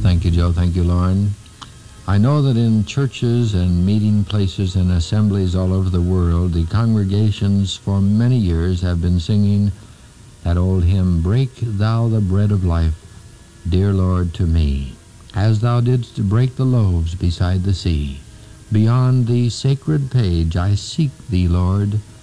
Thank you, Joe. Thank you, Lauren. I know that in churches and meeting places and assemblies all over the world, the congregations for many years have been singing that old hymn, "Break thou the bread of life, dear Lord, to me, as thou didst break the loaves beside the sea. Beyond the sacred page I seek thee, Lord,